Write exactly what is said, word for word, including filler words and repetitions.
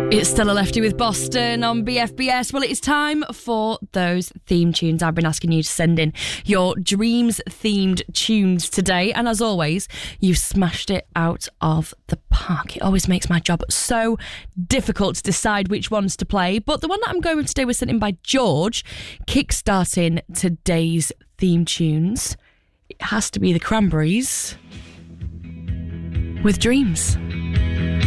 It's Stella Lefty with Boston on B F B S. Well, it's time for those theme tunes. I've been asking you to send in your dreams-themed tunes today. And as always, you've smashed it out of the park. It always makes my job so difficult to decide which ones to play. But the one that I'm going with today was sent in by George, kickstarting today's theme tunes. It has to be the Cranberries with Dreams.